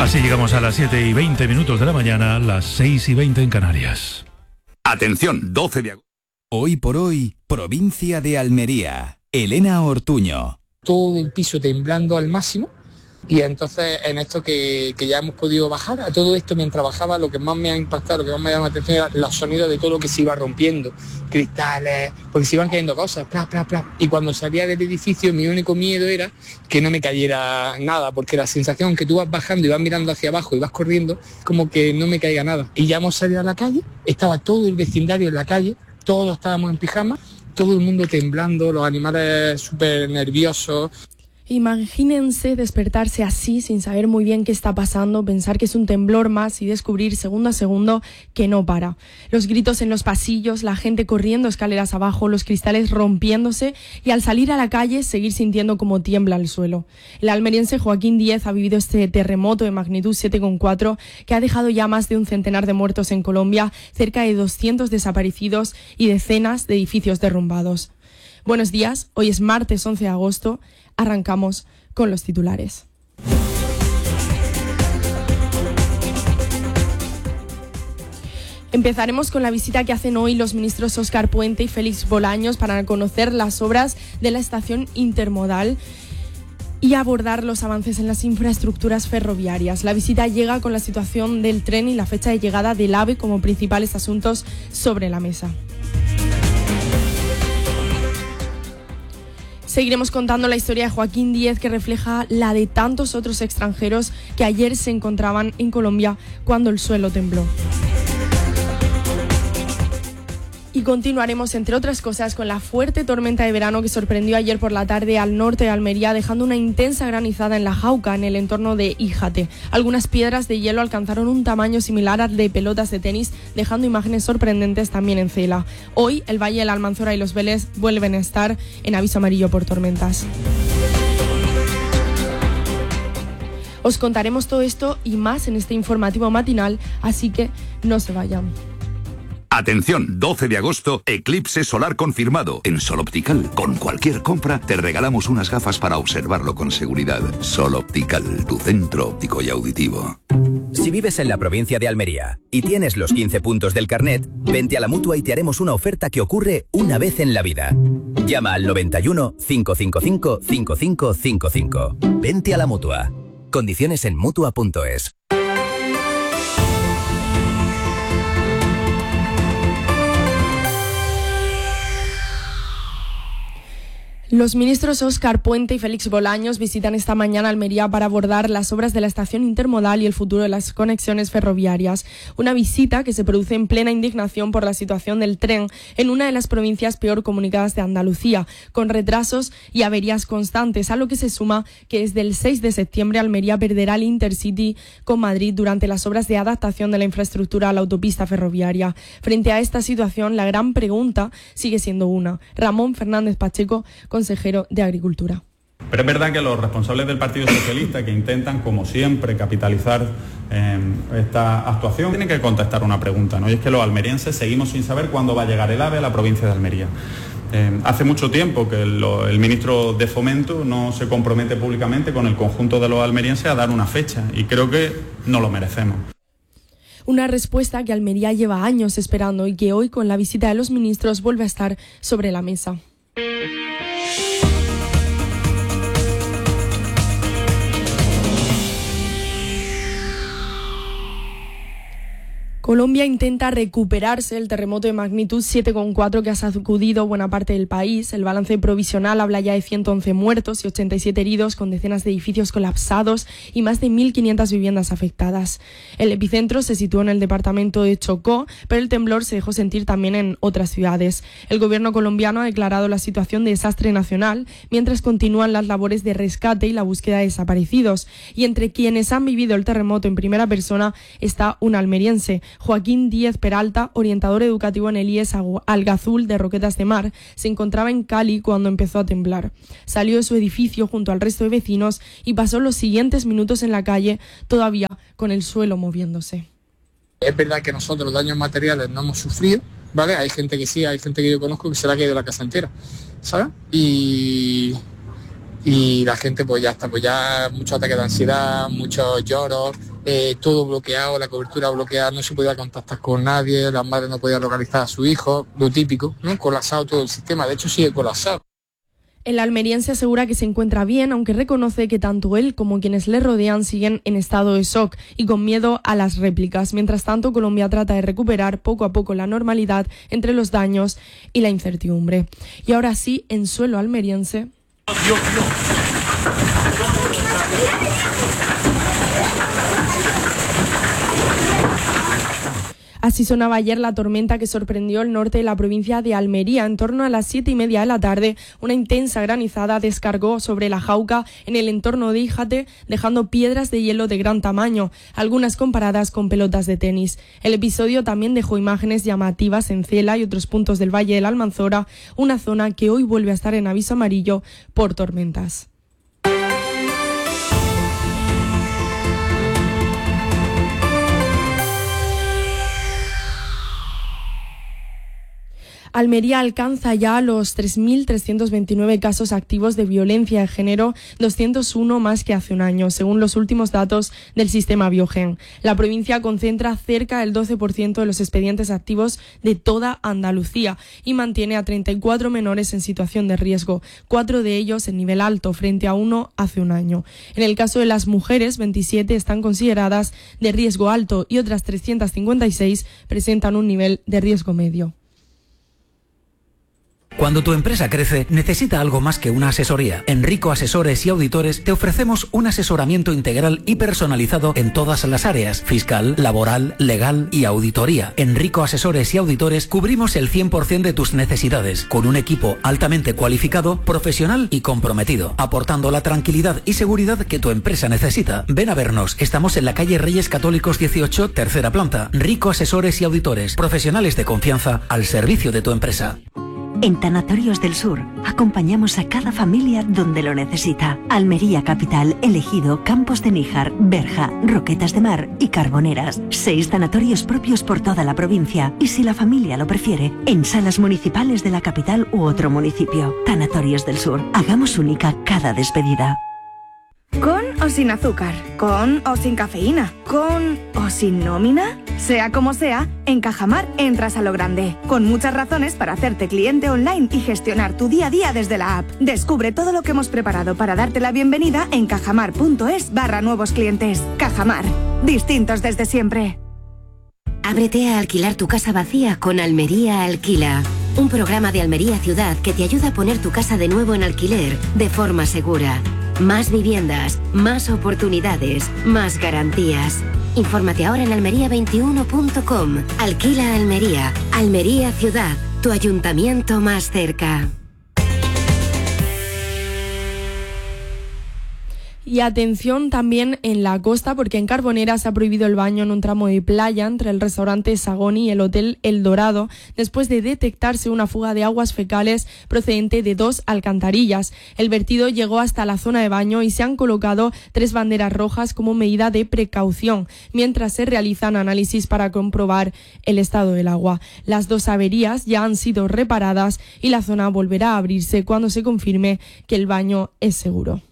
Así llegamos a las 7:20 de la mañana, las 6:20 en Canarias. Atención, 12 de agosto. Hoy por hoy, provincia de Almería. Elena Ortuño. Todo el piso temblando al máximo. Y entonces en esto que ya hemos podido bajar, a todo esto mientras bajaba, lo que más me ha impactado, lo que más me ha llamado la atención era los sonidos de todo lo que se iba rompiendo, cristales, porque se iban cayendo cosas, pla, pla, pla. Y cuando salía del edificio mi único miedo era que no me cayera nada, porque la sensación que tú vas bajando y vas mirando hacia abajo y vas corriendo, como que no me caiga nada. Y ya hemos salido a la calle, estaba todo el vecindario en la calle, todos estábamos en pijama, todo el mundo temblando, los animales súper nerviosos. Imagínense despertarse así, sin saber muy bien qué está pasando, pensar que es un temblor más y descubrir segundo a segundo que no para. Los gritos en los pasillos, la gente corriendo escaleras abajo, los cristales rompiéndose y al salir a la calle seguir sintiendo cómo tiembla el suelo. El almeriense Joaquín Díez ha vivido este terremoto de magnitud 7,4 que ha dejado ya más de un centenar de muertos en Colombia, cerca de 200 desaparecidos y decenas de edificios derrumbados. Buenos días, hoy es martes 11 de agosto. Arrancamos con los titulares. Empezaremos con la visita que hacen hoy los ministros Óscar Puente y Félix Bolaños para conocer las obras de la estación intermodal y abordar los avances en las infraestructuras ferroviarias. La visita llega con la situación del tren y la fecha de llegada del AVE como principales asuntos sobre la mesa. Seguiremos contando la historia de Joaquín Díez, que refleja la de tantos otros extranjeros que ayer se encontraban en Colombia cuando el suelo tembló. Y continuaremos, entre otras cosas, con la fuerte tormenta de verano que sorprendió ayer por la tarde al norte de Almería, dejando una intensa granizada en La Jauca, en el entorno de Íjate. Algunas piedras de hielo alcanzaron un tamaño similar al de pelotas de tenis, dejando imágenes sorprendentes también en Cela. Hoy, el Valle de la Almanzora y los Vélez vuelven a estar en aviso amarillo por tormentas. Os contaremos todo esto y más en este informativo matinal, así que no se vayan. Atención, 12 de agosto, eclipse solar confirmado. En Sol Optical, con cualquier compra, te regalamos unas gafas para observarlo con seguridad. Sol Optical, tu centro óptico y auditivo. Si vives en la provincia de Almería y tienes los 15 puntos del carnet, vente a la Mutua y te haremos una oferta que ocurre una vez en la vida. Llama al 91 555 5555. Vente a la Mutua. Condiciones en Mutua.es. Los ministros Óscar Puente y Félix Bolaños visitan esta mañana Almería para abordar las obras de la estación intermodal y el futuro de las conexiones ferroviarias. Una visita que se produce en plena indignación por la situación del tren en una de las provincias peor comunicadas de Andalucía, con retrasos y averías constantes, a lo que se suma que desde el 6 de septiembre Almería perderá el Intercity con Madrid durante las obras de adaptación de la infraestructura a la autopista ferroviaria. Frente a esta situación, la gran pregunta sigue siendo una. Ramón Fernández Pacheco, consejero de Agricultura. Pero es verdad que los responsables del Partido Socialista, que intentan, como siempre, capitalizar esta actuación, tienen que contestar una pregunta, ¿no? Y es que los almerienses seguimos sin saber cuándo va a llegar el AVE a la provincia de Almería. Hace mucho tiempo que el ministro de Fomento no se compromete públicamente con el conjunto de los almerienses a dar una fecha, y creo que no lo merecemos. Una respuesta que Almería lleva años esperando y que hoy, con la visita de los ministros, vuelve a estar sobre la mesa. Colombia intenta recuperarse del terremoto de magnitud 7,4 que ha sacudido buena parte del país. El balance provisional habla ya de 111 muertos y 87 heridos, con decenas de edificios colapsados y más de 1.500 viviendas afectadas. El epicentro se situó en el departamento de Chocó, pero el temblor se dejó sentir también en otras ciudades. El gobierno colombiano ha declarado la situación de desastre nacional, mientras continúan las labores de rescate y la búsqueda de desaparecidos. Y entre quienes han vivido el terremoto en primera persona está un almeriense. Joaquín Díez Peralta, orientador educativo en el IES Algazul de Roquetas de Mar, se encontraba en Cali cuando empezó a temblar. Salió de su edificio junto al resto de vecinos y pasó los siguientes minutos en la calle, todavía con el suelo moviéndose. Es verdad que nosotros los daños materiales no hemos sufrido, ¿vale? Hay gente que sí, hay gente que yo conozco que se le ha caído la casa entera, ¿sabes? Y la gente pues ya está, pues ya muchos ataques de ansiedad, muchos lloros, todo bloqueado, la cobertura bloqueada, no se podía contactar con nadie, las madres no podían localizar a su hijo, lo típico, ¿no? Colapsado todo el sistema, de hecho sigue colapsado. El almeriense asegura que se encuentra bien, aunque reconoce que tanto él como quienes le rodean siguen en estado de shock y con miedo a las réplicas. Mientras tanto, Colombia trata de recuperar poco a poco la normalidad entre los daños y la incertidumbre. Y ahora sí, en suelo almeriense. Así sonaba ayer la tormenta que sorprendió el norte de la provincia de Almería. En torno a las 7:30 de la tarde, una intensa granizada descargó sobre la Jauca en el entorno de Íjate, dejando piedras de hielo de gran tamaño, algunas comparadas con pelotas de tenis. El episodio también dejó imágenes llamativas en Cela y otros puntos del Valle de la Almanzora, una zona que hoy vuelve a estar en aviso amarillo por tormentas. Almería alcanza ya los 3.329 casos activos de violencia de género, 201 más que hace un año, según los últimos datos del sistema Biogen. La provincia concentra cerca del 12% de los expedientes activos de toda Andalucía y mantiene a 34 menores en situación de riesgo, 4 de ellos en nivel alto, frente a 1 hace un año. En el caso de las mujeres, 27 están consideradas de riesgo alto y otras 356 presentan un nivel de riesgo medio. Cuando tu empresa crece, necesita algo más que una asesoría. En Rico Asesores y Auditores te ofrecemos un asesoramiento integral y personalizado en todas las áreas: fiscal, laboral, legal y auditoría. En Rico Asesores y Auditores cubrimos el 100% de tus necesidades, con un equipo altamente cualificado, profesional y comprometido, aportando la tranquilidad y seguridad que tu empresa necesita. Ven a vernos, estamos en la calle Reyes Católicos 18, tercera planta. Rico Asesores y Auditores, profesionales de confianza al servicio de tu empresa. En Tanatorios del Sur acompañamos a cada familia donde lo necesita. Almería Capital, Elegido, Campos de Níjar, Berja, Roquetas de Mar y Carboneras. 6 tanatorios propios por toda la provincia y, si la familia lo prefiere, en salas municipales de la capital u otro municipio. Tanatorios del Sur. Hagamos única cada despedida. ¿Con o sin azúcar? ¿Con o sin cafeína? ¿Con o sin nómina? Sea como sea, en Cajamar entras a lo grande, con muchas razones para hacerte cliente online y gestionar tu día a día desde la app. Descubre todo lo que hemos preparado para darte la bienvenida en cajamar.es/nuevos clientes. Cajamar, distintos desde siempre. Ábrete a alquilar tu casa vacía con Almería Alquila. Un programa de Almería Ciudad que te ayuda a poner tu casa de nuevo en alquiler de forma segura. Más viviendas, más oportunidades, más garantías. Infórmate ahora en almería21.com. Alquila Almería. Almería Ciudad, tu ayuntamiento más cerca. Y atención también en la costa, porque en Carbonera se ha prohibido el baño en un tramo de playa entre el restaurante Sagoni y el hotel El Dorado, después de detectarse una fuga de aguas fecales procedente de 2 alcantarillas. El vertido llegó hasta la zona de baño y se han colocado 3 banderas rojas como medida de precaución, mientras se realizan análisis para comprobar el estado del agua. Las 2 averías ya han sido reparadas y la zona volverá a abrirse cuando se confirme que el baño es seguro.